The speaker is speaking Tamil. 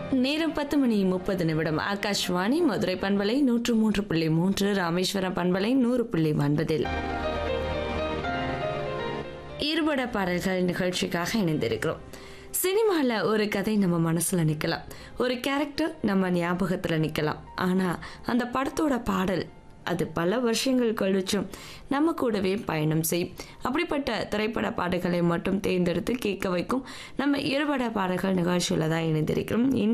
நேரம் 10:30 ஆகாஷ்வாணி மதுரை பண்பலை 103.3 ராமேஸ்வரம் பண்பலை 100.9 இருபட பாடல்கள் நிகழ்ச்சிக்காக இணைந்திருக்கிறோம். சினிமாவில் ஒரு கதை நம்ம மனசுல நிற்கலாம், ஒரு கேரக்டர் நம்ம ஞாபகத்தில் நிற்கலாம். ஆனால் அந்த படத்தோட பாடல் அது பல வருஷங்கள் கழிச்சும் நம்ம கூடவே பயணம் செய்யும். அப்படிப்பட்ட திரைப்பட பாடல்களை மட்டும் தேர்ந்தெடுத்து கேட்க வைக்கும் நம்ம இருபட பாடல்கள் நிகழ்ச்சியில் தான் இணைந்திருக்கிறோம்.